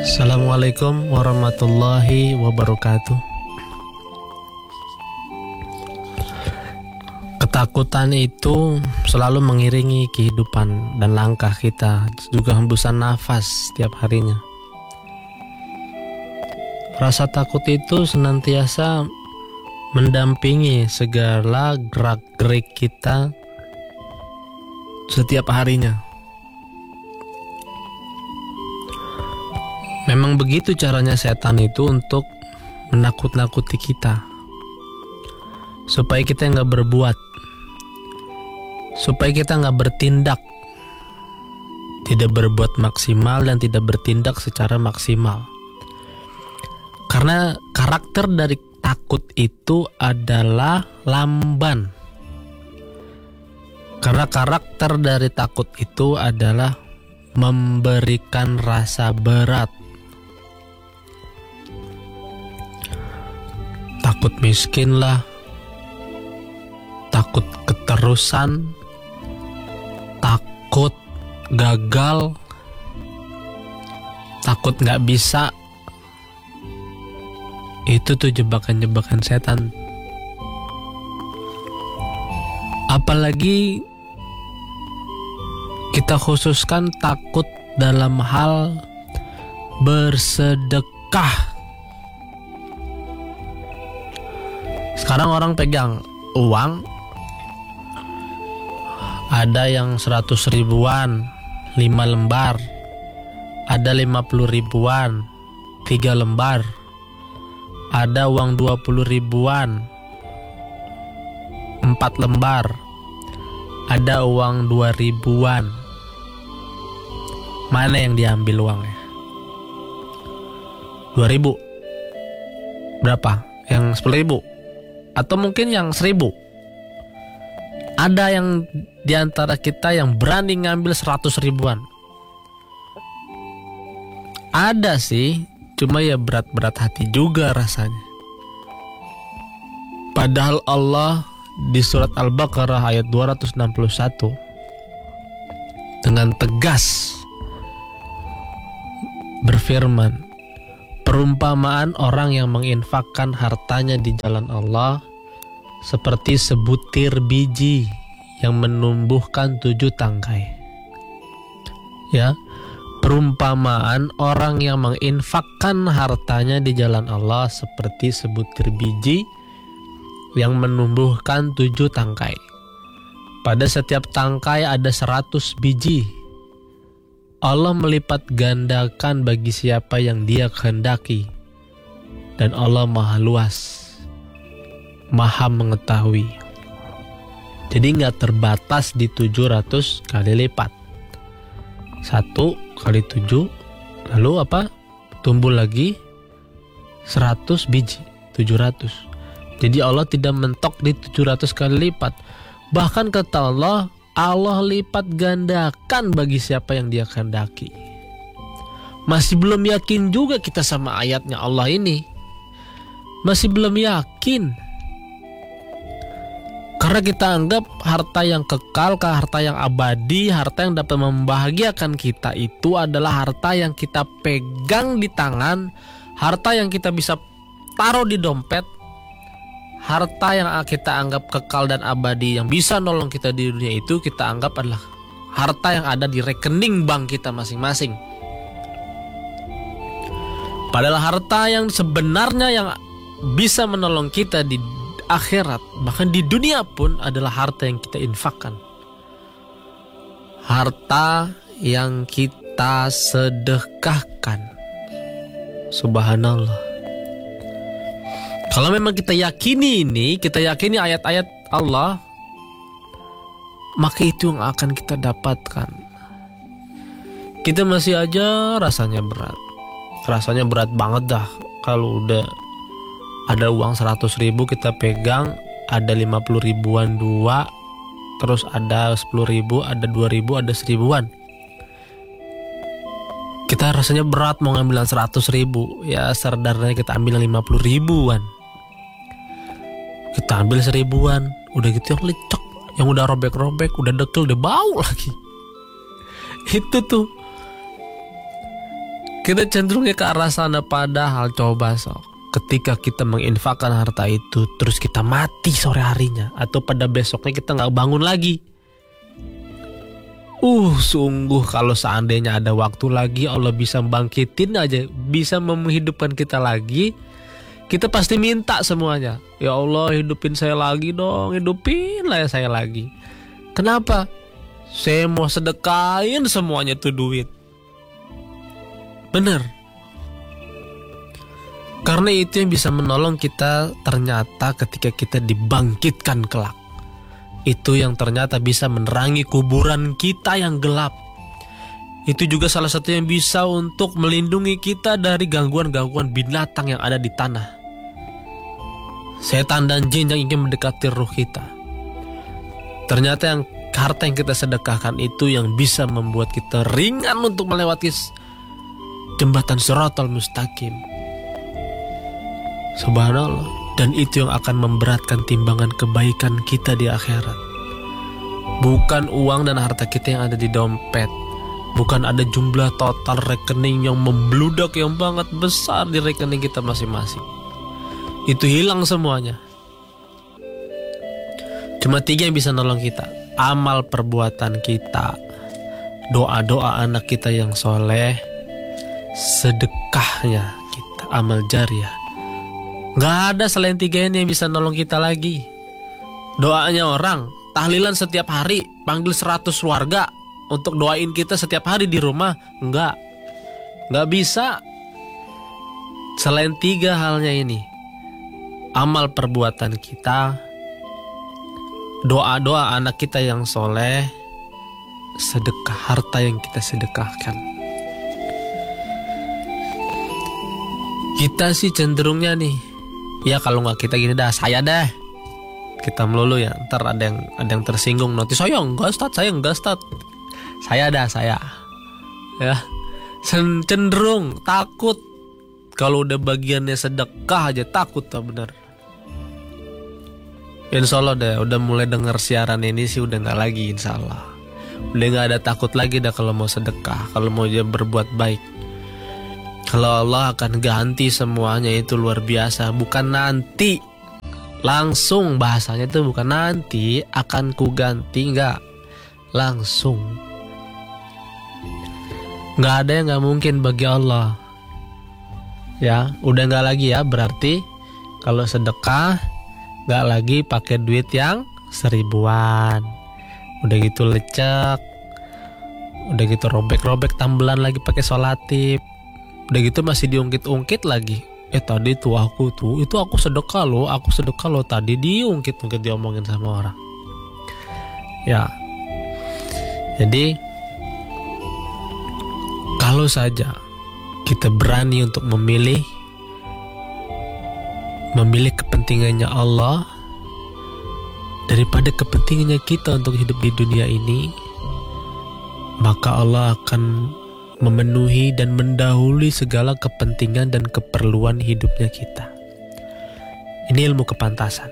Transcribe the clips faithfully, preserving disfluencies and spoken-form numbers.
Assalamualaikum warahmatullahi wabarakatuh. Ketakutan itu selalu mengiringi kehidupan dan langkah kita, juga hembusan nafas setiap harinya. Rasa takut itu senantiasa mendampingi segala gerak-gerik kita setiap harinya. Memang begitu caranya setan itu untuk menakut-nakuti kita, supaya kita nggak berbuat, supaya kita nggak bertindak, tidak berbuat maksimal dan tidak bertindak secara maksimal. Karena karakter dari takut itu adalah lamban. Karena karakter dari takut itu adalah memberikan rasa berat. Takut miskin lah, takut keterusan, takut gagal, takut gak bisa. Itu tuh jebakan-jebakan setan. Apalagi kita khususkan takut dalam hal bersedekah. Sekarang orang pegang uang, ada yang seratus ribuan, lima lembar, ada lima puluh ribuan, tiga lembar, ada uang dua puluh ribuan, empat lembar, ada uang dua ribuan. Mana yang diambil uangnya? Dua ribu. Berapa? Yang sepuluh ribu? Atau mungkin yang seribu? Ada yang diantara kita yang berani ngambil seratus ribuan? Ada sih, cuma ya berat-berat hati juga rasanya. Padahal Allah di surat Al-Baqarah ayat dua ratus enam puluh satu dengan tegas berfirman, perumpamaan orang yang menginfakkan hartanya di jalan Allah seperti sebutir biji yang menumbuhkan tujuh tangkai. Ya, perumpamaan orang yang menginfakkan hartanya di jalan Allah seperti sebutir biji yang menumbuhkan tujuh tangkai. Pada setiap tangkai ada seratus biji. Allah melipat gandakan bagi siapa yang Dia kehendaki. Dan Allah Maha Luas, Maha mengetahui. Jadi gak terbatas di tujuh ratus kali lipat. Satu kali tujuh, lalu apa? Tumbuh lagi seratus biji, tujuh ratus. Jadi Allah tidak mentok di tujuh ratus kali lipat. Bahkan kata Allah, Allah lipat gandakan bagi siapa yang Dia kehendaki. Masih belum yakin juga kita sama ayatnya Allah ini. Masih belum yakin. Karena kita anggap harta yang kekal, harta yang abadi, harta yang dapat membahagiakan kita itu adalah harta yang kita pegang di tangan, harta yang kita bisa taruh di dompet, harta yang kita anggap kekal dan abadi yang bisa nolong kita di dunia itu kita anggap adalah harta yang ada di rekening bank kita masing-masing. Padahal harta yang sebenarnya yang bisa menolong kita di akhirat, bahkan di dunia pun adalah harta yang kita infakkan. Harta yang kita sedekahkan. Subhanallah. Kalau memang kita yakini ini, kita yakini ayat-ayat Allah, maka itu yang akan kita dapatkan. Kita masih aja rasanya berat. Rasanya berat banget dah kalau udah ada uang seratus ribu kita pegang, ada lima puluh ribuan dua, terus ada sepuluh ribu, ada dua ribu, ada seribuan. Kita rasanya berat mau ngambil seratus ribu, ya serdarnya kita ambil lima puluh ribuan. Kita ambil seribuan, udah gitu yang lecek, yang udah robek-robek, udah dekil, udah bau lagi. Itu tuh Kita cenderungnya ke arah sana, padahal coba sok, ketika kita menginfakkan harta itu terus kita mati sore harinya atau pada besoknya kita nggak bangun lagi. Uh, sungguh kalau seandainya ada waktu lagi, Allah bisa bangkitin aja, bisa menghidupkan kita lagi, kita pasti minta semuanya. Ya Allah, hidupin saya lagi dong, hidupin lah ya saya lagi. Kenapa? Saya mau sedekahin semuanya tuh duit. Bener. Karena itu yang bisa menolong kita ternyata ketika kita dibangkitkan kelak. Itu yang ternyata bisa menerangi kuburan kita yang gelap. Itu juga salah satu yang bisa untuk melindungi kita dari gangguan-gangguan binatang yang ada di tanah. Setan dan jin yang ingin mendekati ruh kita. Ternyata yang harta yang kita sedekahkan itu yang bisa membuat kita ringan untuk melewati jembatan Shiratal Mustaqim. Subhanallah. Dan itu yang akan memberatkan timbangan kebaikan kita di akhirat. Bukan uang dan harta kita yang ada di dompet, bukan ada jumlah total rekening yang membludak yang banget besar di rekening kita masing-masing. Itu hilang semuanya. Cuma tiga yang bisa nolong kita: amal perbuatan kita, doa-doa anak kita yang soleh, sedekahnya kita, amal jariah. Gak ada selain tiga ini yang bisa nolong kita lagi. Doanya orang, tahlilan setiap hari, panggil seratus warga untuk doain kita setiap hari di rumah. Enggak, gak bisa. Selain tiga halnya ini, amal perbuatan kita, doa-doa anak kita yang soleh, sedekah harta yang kita sedekahkan. Kita sih cenderungnya nih, ya kalau nggak kita gini dah, saya dah, kita melulu ya. Ntar ada yang ada yang tersinggung, nanti saya enggak Ustaz, saya enggak Ustaz, saya dah saya, ya cenderung takut kalau udah bagiannya sedekah aja takut tak benar. Insya Allah deh, udah mulai denger siaran ini sih udah nggak lagi, insya Allah udah nggak ada takut lagi dah kalau mau sedekah, kalau mau dia berbuat baik. Kalau Allah akan ganti semuanya itu luar biasa. Bukan nanti, langsung bahasanya itu bukan nanti akan ku ganti, enggak, langsung. Enggak ada yang enggak mungkin bagi Allah. Ya, udah enggak lagi ya, berarti kalau sedekah enggak lagi pakai duit yang seribuan. Udah gitu lecek, udah gitu robek-robek tambelan lagi pakai solatip. Udah gitu masih diungkit-ungkit lagi. Eh tadi tuh aku tuh, itu aku sedekah loh, aku sedekah loh tadi, diungkit-ungkit diomongin sama orang. Ya. Jadi kalau saja kita berani untuk memilih memilih kepentingannya Allah daripada kepentingannya kita untuk hidup di dunia ini, maka Allah akan memenuhi dan mendahului segala kepentingan dan keperluan hidupnya kita. Ini ilmu kepantasan.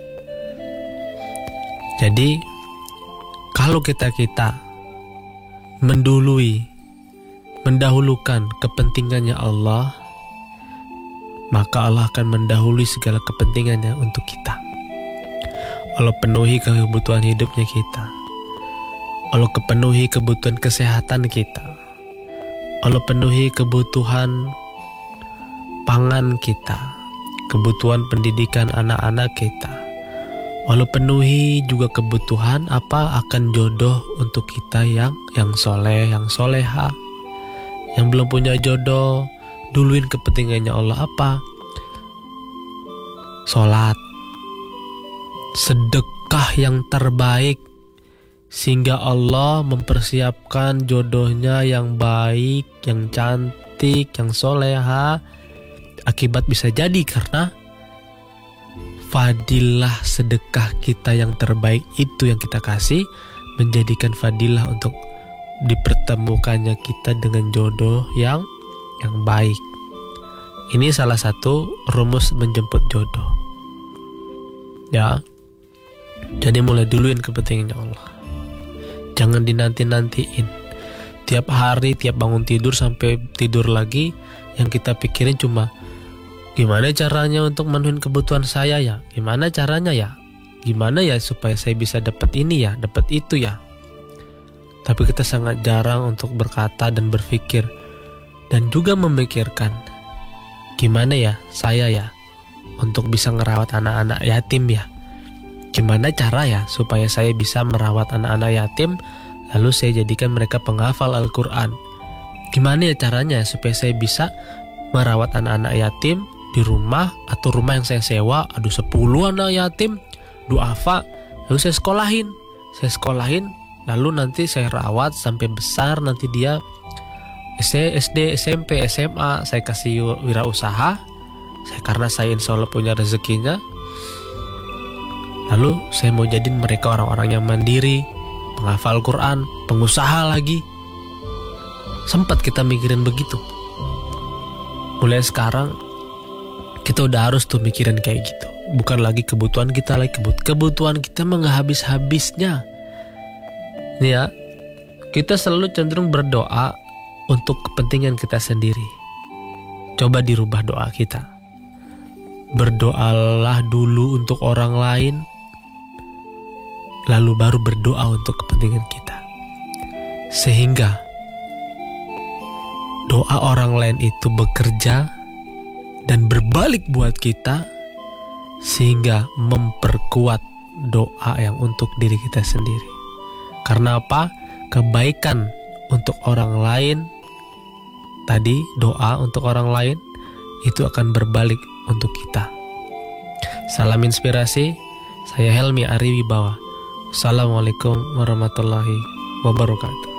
Jadi kalau kita-kita mendului, mendahulukan kepentingannya Allah, maka Allah akan mendahului segala kepentingannya untuk kita. Allah penuhi kebutuhan hidupnya kita, Allah kepenuhi kebutuhan kesehatan kita, Allah penuhi kebutuhan pangan kita, kebutuhan pendidikan anak-anak kita. Allah penuhi juga kebutuhan apa akan jodoh untuk kita yang yang soleh, yang soleha. Yang belum punya jodoh, duluin kepentingannya Allah apa? Sholat, sedekah yang terbaik, sehingga Allah mempersiapkan jodohnya yang baik, yang cantik, yang soleha. Akibat bisa jadi karena fadilah sedekah kita yang terbaik itu yang kita kasih, menjadikan fadilah untuk dipertemukannya kita dengan jodoh yang yang baik. Ini salah satu rumus menjemput jodoh. Ya. Jadi mulai duluin kepentingannya Allah. Jangan dinanti-nantiin. Tiap hari, tiap bangun tidur sampai tidur lagi, yang kita pikirin cuma gimana caranya untuk memenuhi kebutuhan saya ya, gimana caranya ya, gimana ya supaya saya bisa dapat ini ya, dapat itu ya. Tapi kita sangat jarang untuk berkata dan berpikir dan juga memikirkan gimana ya saya ya untuk bisa merawat anak-anak yatim ya. Gimana cara ya supaya saya bisa merawat anak-anak yatim, lalu saya jadikan mereka penghafal Al-Quran. Gimana ya caranya supaya saya bisa merawat anak-anak yatim di rumah atau rumah yang saya sewa, ada sepuluh anak yatim, duafa, lalu saya sekolahin. Saya sekolahin, lalu nanti saya rawat sampai besar, nanti dia S D, S M P, S M A, saya kasih wirausaha. Saya, karena saya insya Allah punya rezekinya, lalu saya mau jadiin mereka orang-orang yang mandiri, penghafal Quran, pengusaha lagi. Sempat kita mikirin begitu. Mulai sekarang kita udah harus tuh mikirin kayak gitu. Bukan lagi kebutuhan kita lagi kebut kebutuhan kita mah nggak habis-habisnya. Ya, kita selalu cenderung berdoa untuk kepentingan kita sendiri. Coba dirubah doa kita. Berdoalah dulu untuk orang lain, lalu baru berdoa untuk kepentingan kita. Sehingga doa orang lain itu bekerja dan berbalik buat kita, sehingga memperkuat doa yang untuk diri kita sendiri. Karena apa? Kebaikan untuk orang lain tadi, doa untuk orang lain itu akan berbalik untuk kita. Salam inspirasi, saya Helmi Ariwibawa. Assalamualaikum warahmatullahi wabarakatuh.